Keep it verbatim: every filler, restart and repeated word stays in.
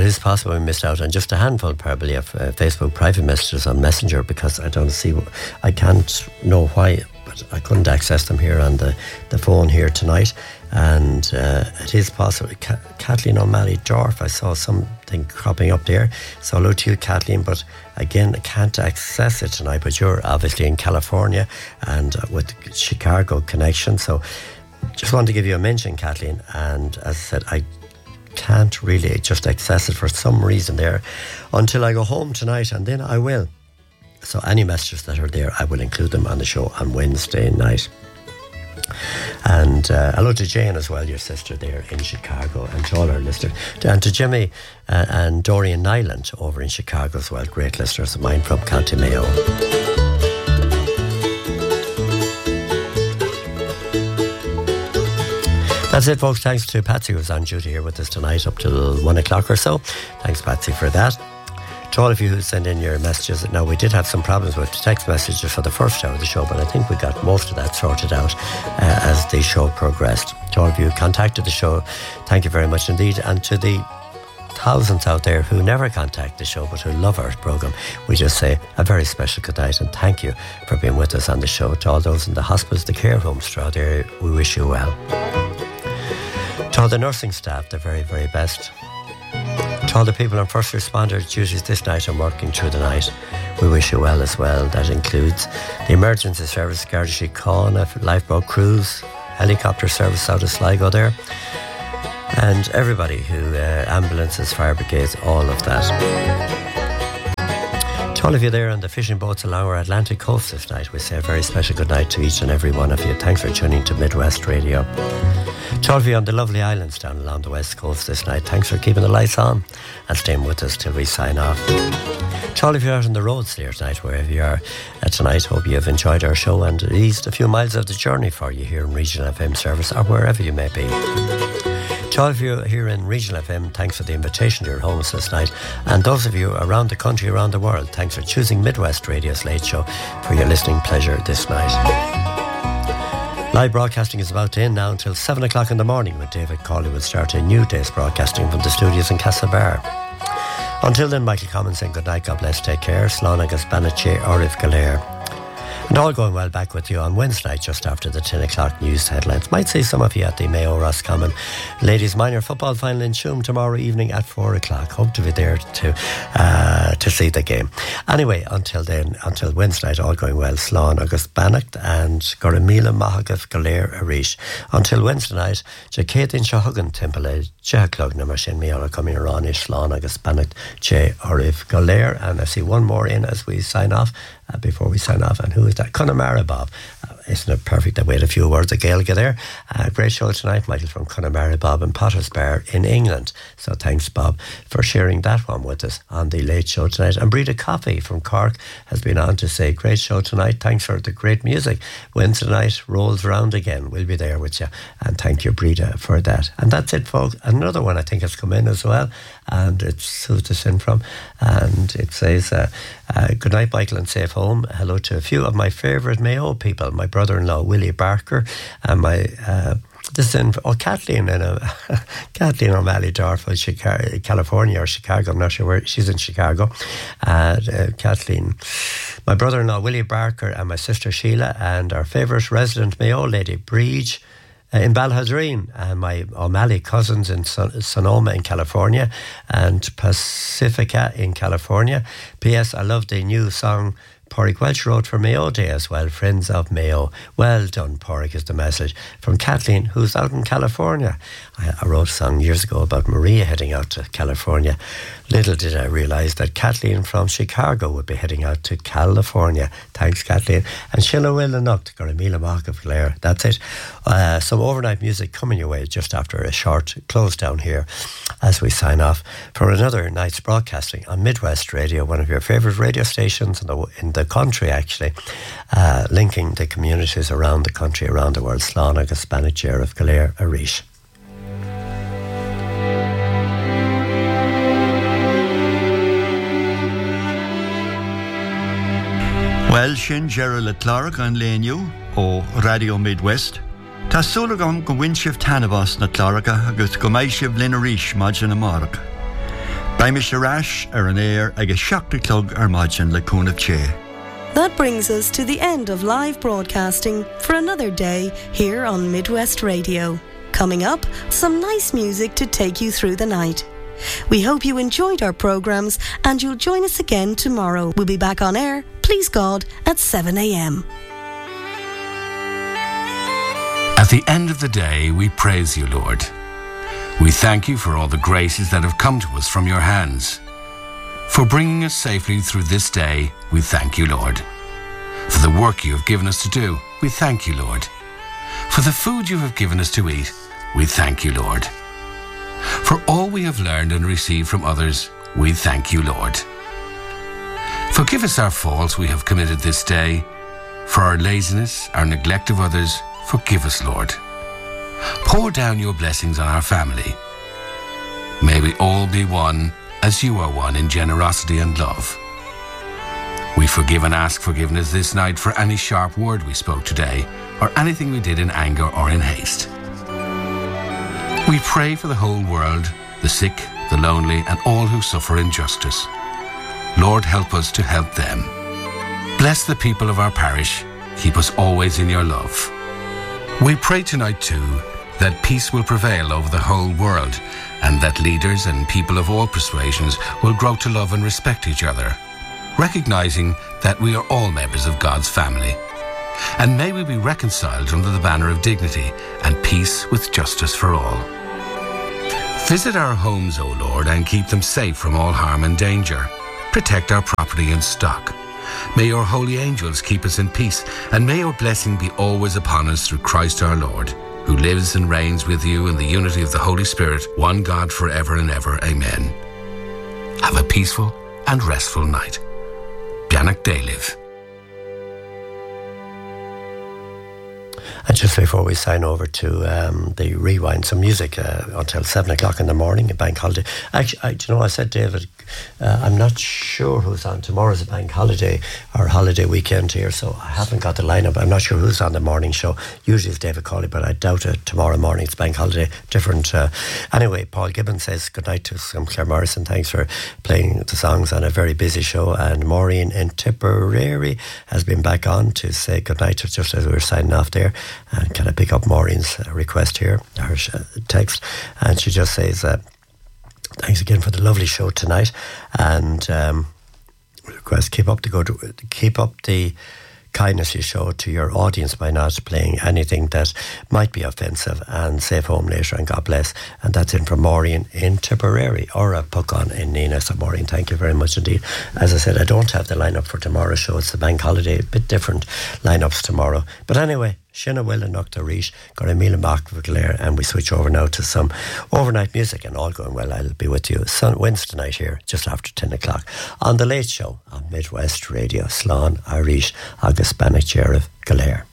it is possible we missed out on just a handful, probably, of uh, Facebook private messages on Messenger, because I don't see, I can't know why, but I couldn't access them here on the, the phone here tonight. And uh, it is possible. Ka- Kathleen O'Malley Dorf, I saw something cropping up there. So hello to you, Kathleen, but again, I can't access it tonight. But you're obviously in California and uh, with Chicago connection. So just wanted to give you a mention, Kathleen. And as I said, I can't really just access it for some reason there until I go home tonight, and then I will. So any messages that are there, I will include them on the show on Wednesday night. And uh, hello to Jane as well, your sister there in Chicago, and to all our listeners, and to Jimmy uh, and Dorian Nyland over in Chicago as well, great listeners of mine from County Mayo. That's it, folks. Thanks to Patsy, who's on duty here with us tonight up till one o'clock or so. Thanks, Patsy, for that. To all of you who send in your messages, now we did have some problems with text messages for the first hour of the show, but I think we got most of that sorted out uh, as the show progressed. To all of you who contacted the show, thank you very much indeed. And to the thousands out there who never contact the show but who love our programme, we just say a very special good night and thank you for being with us on the show. To all those in the hospice, the care homes throughout the area, we wish you well. To all the nursing staff, the very, very best. To all the people on first responder duties this night and working through the night, we wish you well as well. That includes the emergency service, Garda Síochána, lifeboat crews, helicopter service out of Sligo there, and everybody who, uh, ambulances, fire brigades, all of that. To all of you there on the fishing boats along our Atlantic coast this night, we say a very special good night to each and every one of you. Thanks for tuning to Midwest Radio. To all of you on the lovely islands down along the west coast this night, thanks for keeping the lights on and staying with us till we sign off. To all of you out on the roads there tonight, wherever you are uh, tonight, hope you have enjoyed our show and eased a few miles of the journey for you here in Regional F M service or wherever you may be. To all of you here in Regional F M, thanks for the invitation to your homes this night. And those of you around the country, around the world, thanks for choosing Midwest Radio's Late Show for your listening pleasure this night. Live broadcasting is about to end now until seven o'clock in the morning when David Cawley will start a new day's broadcasting from the studios in Castlebar. Until then, Michael Commons saying good night, God bless, take care, Slán agus Banachie, Orif Galer. And all going well back with you on Wednesday night just after the ten o'clock news headlines. Might see some of you at the Mayo Roscommon Ladies Minor Football Final in Tuam tomorrow evening at four o'clock. Hope to be there to uh, to see the game. Anyway, until then, until Wednesday night, all going well, Slán agus Bannacht and Goramila Mahagaf Galer Arish. Until Wednesday night, Jacadin Shahugan Temple, Jaclug Namashin Miola coming around is Slán agus Bannacht, J Orif Galer. And I see one more in as we sign off. Uh, before we sign off, and who is that? Connemara Bob. Uh, isn't it perfect that we had a few words of Gaeilge there? Uh, great show tonight, Michael, from Connemara Bob in Potter's Bar in England. So thanks, Bob, for sharing that one with us on the late show tonight. And Breda Coffey from Cork has been on to say, great show tonight. Thanks for the great music. Wednesday night rolls around again. We'll be there with you. And thank you, Breda, for that. And that's it, folks. Another one I think has come in as well. And it's who's this in from? And it says, uh, uh, good night, Michael, and safe home. Hello to a few of my favourite Mayo people, my brother-in-law Willie Barker, and my uh, this is in oh Kathleen in a Kathleen O'Malley Dorf, Chicago, California or Chicago. I'm not sure where she's in Chicago. Uh, uh, Kathleen, my brother-in-law Willie Barker, and my sister Sheila, and our favourite resident Mayo lady Breege Uh, in Balhadreen, and my O'Malley cousins in Son- Sonoma in California, and Pacifica in California. P S. I love the new song Pádraig Welch wrote for Mayo Day as well, Friends of Mayo. Well done, Pádraig, is the message from Kathleen, who's out in California. I, I wrote a song years ago about Maria heading out to California. Little did I realise that Kathleen from Chicago would be heading out to California. Thanks, Kathleen. And Sheila Will and Nucht, Goramila Mark of Clare. That's it. Uh, some overnight music coming your way just after a short close down here as we sign off for another night's broadcasting on Midwest Radio, one of your favourite radio stations in the, in the country, actually, uh, linking the communities around the country, around the world. Slán agus Banachie of Galer Arish. Well, sin Gerald le Clark an léniu ó Radio Midwest. Tá súlagam go winship tanavas na Clarka agus go maishiv lina rísh majin na mark. By Mister Rash ar an air agus seachta clog ar maidin le cúnamh ché. That brings us to the end of live broadcasting for another day here on Midwest Radio. Coming up, some nice music to take you through the night. We hope you enjoyed our programmes and you'll join us again tomorrow. We'll be back on air, please God, at seven a.m. At the end of the day, we praise you, Lord. We thank you for all the graces that have come to us from your hands. For bringing us safely through this day, we thank you, Lord. For the work you have given us to do, we thank you, Lord. For the food you have given us to eat, we thank you, Lord. For all we have learned and received from others, we thank you, Lord. Forgive us our faults we have committed this day. For our laziness, our neglect of others, forgive us, Lord. Pour down your blessings on our family. May we all be one as you are one in generosity and love. We forgive and ask forgiveness this night for any sharp word we spoke today or anything we did in anger or in haste. We pray for the whole world, the sick, the lonely, and all who suffer injustice. Lord, help us to help them. Bless the people of our parish. Keep us always in your love. We pray tonight too that peace will prevail over the whole world and that leaders and people of all persuasions will grow to love and respect each other, recognizing that we are all members of God's family. And may we be reconciled under the banner of dignity and peace with justice for all. Visit our homes, O Lord, and keep them safe from all harm and danger. Protect our property and stock. May your holy angels keep us in peace, and may your blessing be always upon us through Christ our Lord, who lives and reigns with you in the unity of the Holy Spirit, one God forever and ever. Amen. Have a peaceful and restful night. Beannach Déilibh. And just before we sign over to um, the rewind, some music uh, until seven o'clock in the morning, a bank holiday. Actually, I, do you know, I said, David, uh, I'm not sure who's on. Tomorrow's a bank holiday or holiday weekend here, so I haven't got the lineup. I'm not sure who's on the morning show. Usually it's David Cawley, but I doubt it. Tomorrow morning it's bank holiday. Different. Uh, anyway, Paul Gibbons says good night to some Claire Morrison. Thanks for playing the songs on a very busy show. And Maureen in Tipperary has been back on to say good night just as we were signing off there. And can I pick up Maureen's request here, her text? And she just says, uh, thanks again for the lovely show tonight. And um, request, keep up the good, keep up the kindness you show to your audience by not playing anything that might be offensive, and safe home later, and God bless. And that's in from Maureen in Tipperary, or a Puckon in Nina. So Maureen, thank you very much indeed. As I said, I don't have the lineup for tomorrow's show. It's the bank holiday, a bit different lineups tomorrow. But anyway, Shinna Will and Nocta Reach, got a meal and back for Claire, and we switch over now to some overnight music, and all going well. I'll be with you Sun Wednesday night here, just after ten o'clock, on The Late Show on Midwest Radio. Slán, Irish, Agus Beannach Déilibh, Claire.